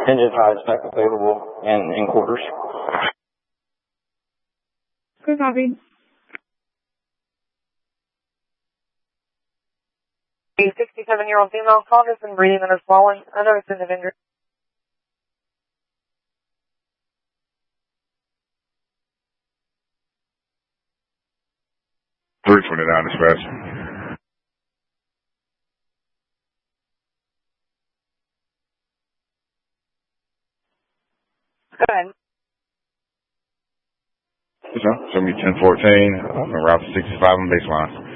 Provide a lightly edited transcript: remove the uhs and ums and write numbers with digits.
Engine dispatch available and in quarters. Good copy. A 67-year-old female called has been breathing and is swallowing. Other resident injured. 329 dispatch. Go ahead. Show me 1014 on route 65 on baseline.